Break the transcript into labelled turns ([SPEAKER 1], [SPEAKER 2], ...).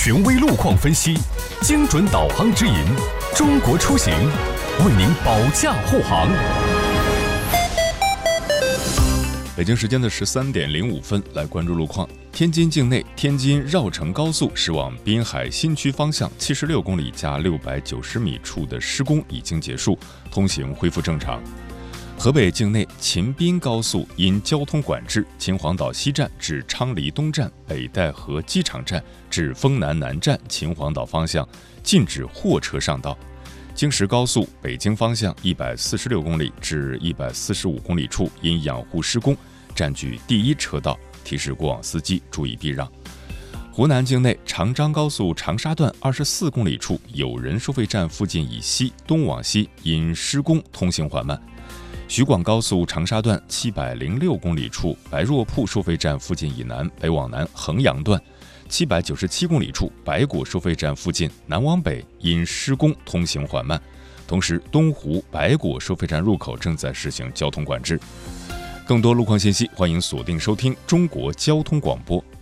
[SPEAKER 1] 权威路况分析，精准导航指引，中国出行为您保驾护航。
[SPEAKER 2] 北京时间的13:05，来关注路况。天津境内天津绕城高速驶往滨海新区方向76公里加690米处的施工已经结束，通行恢复正常。河北境内秦滨高速因交通管制，秦皇岛西站至昌黎东站、北戴河机场站至丰南南站秦皇岛方向禁止货车上道。京石高速北京方向146公里至145公里处因养护施工，占据第一车道，提示过往司机注意避让。湖南境内长张高速长沙段24公里处有人收费站附近以西东往西因施工通行缓慢。徐广高速长沙段706公里处白若铺收费站附近以南北往南衡阳段797公里处白果收费站附近南往北因施工通行缓慢，同时东湖白果收费站入口正在实行交通管制。更多路况信息，欢迎锁定收听中国交通广播。